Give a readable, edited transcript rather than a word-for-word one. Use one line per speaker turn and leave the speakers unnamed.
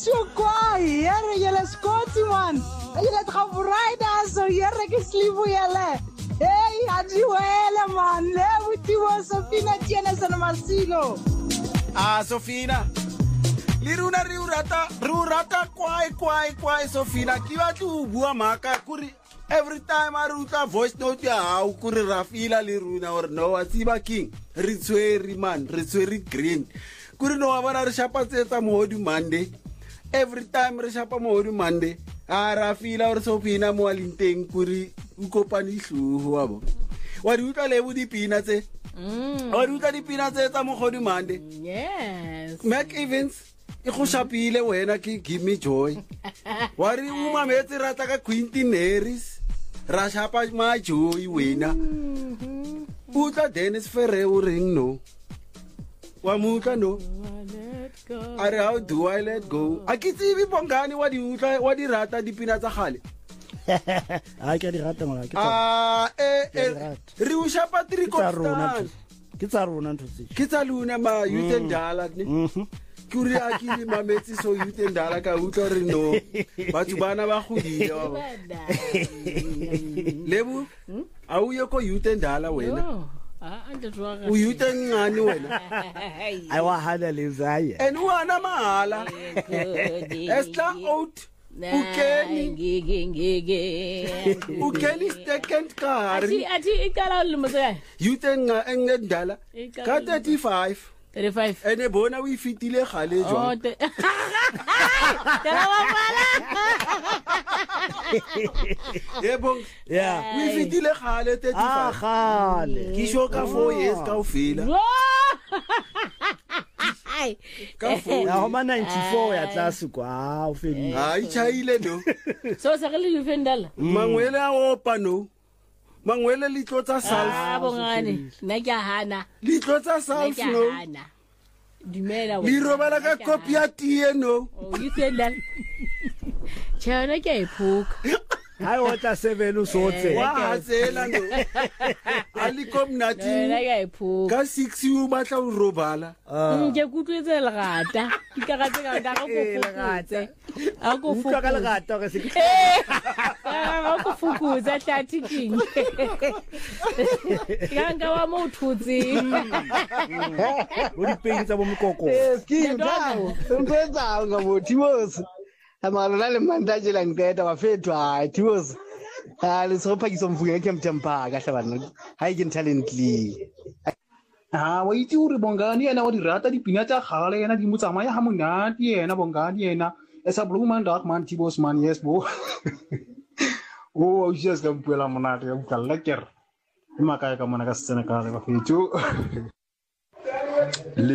so kwa here julle Scotty man. Julle het gaan braai daar so here ke sleep julle. Hey, adiwele man. Le utiwa Sofina tiene sana masilo.
Sofina. Liruna riurata kwai Sofina. Kiwa tu bua maka kuri. Every time I ruta voice note ya how kuri Rafila Liruna or no Asiba King. Ritsweri man, Ritsweri green. Kuri no avana rishapa seta modu Monday. Every time rishapa modu Monday. Rafila or Sofina moalinteng kuri ukopani shu wabo. Waruta lebu di peanuts eh. Waruta di peanuts eta modu Monday.
Yes.
Mac Evans. Ikushapile wena ki give me joy. Wari uma meti rata ka Quentin Harris. Rashapa my joy wena. Uta Dennis Ferrer ring no. Wamuta no. Are how do I let go? Akitivi Bongani wadi rata di pinata khale.
Ai ke di rata mara ke
Riusha Patrick Constant.
Ke tsa rona ntse.
Ke tsa luna ma yutendala ne. Kuri akili mametsi so yutendala ka utlo re no. Batho bana ba godile ba ba. Lebu awuye ko yutendala wena. U yutengani wena.
Ai wa hada lezaya.
En wana mahala. Estla out. Ukeni second car.
Ati ikala lumse.
Yutenga engendala. Ka 35.
35.
Ene bona o ifitile gale jwa. Yebo.
Yeah.
O ifitile gale 35.
Gale.
Ki sho ka 4 years ka o fila. Ka 4.
Ya homa 94 ya tlase kwa o fedi.
Ai chaile no.
So sa gele yufendala.
Mangwele a opa no. Mangwele litlo tsa salf.
Bongane. Na ke hana.
Litlo tsa salf no.
Dumela
Li robala ka kopi ya tie no.
Oh, yufendala. Chana ke iphuka.
Ai o tla 7 o sotse.
Wa hatsela no. Alikom nati.
Na ke iphuka.
Ka 6 u batla o robala.
Ke kutlwetse legata. Ke ga tse ka go fukutse. A go
Utlwa ka legata ka se.
A go fukutse tati king. Yanga wa mo thutsi.
O di peng tsa bo mokoko.
Skida. Mpenza ngabothi mos. Amalala le mandaje la ngeta wafetwa tiwos. Le sopa ki somfuga ke mtempa ka hlabana. Ha ke talently.
Wa itse uri Bongani yena wa di rata dipina tsa gale yena di motsamaya ha monate yena Bongani yena esa blue man dark man Tibos man yes bo. O just ka mpuela monate ya bukalla ker. Imaka ka mona ka setsena ka le ba fetso.